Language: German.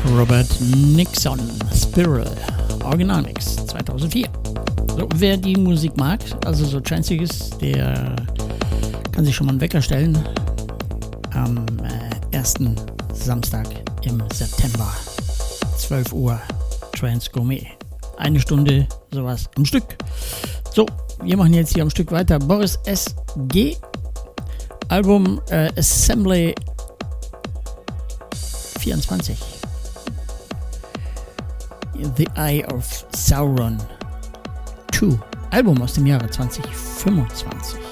Robert Nixon, Spiral, Originalmix 2004. So, wer die Musik mag, also so tranceig ist, der kann sich schon mal einen Wecker stellen. Am ersten Samstag im September, 12 Uhr, Trance Gourmet. Eine Stunde, sowas am Stück. So, wir machen jetzt hier am Stück weiter. Boris S.G. Album Assembly 24. The Eye of Sauron 2. Album aus dem Jahre 2025.